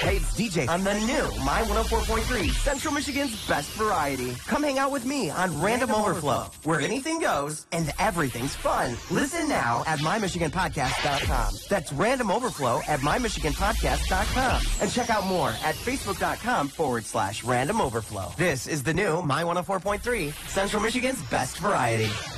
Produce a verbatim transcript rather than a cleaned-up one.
Hey, it's D J on the new My one oh four point three, Central Michigan's best variety. Come hang out with me on Random, Random Overflow, Overflow, where anything goes and everything's fun. Listen now at my michigan podcast dot com. That's Random Overflow at my michigan podcast dot com. And check out more at facebook.com forward slash Random Overflow. This is the new My one oh four point three, Central Michigan's best variety.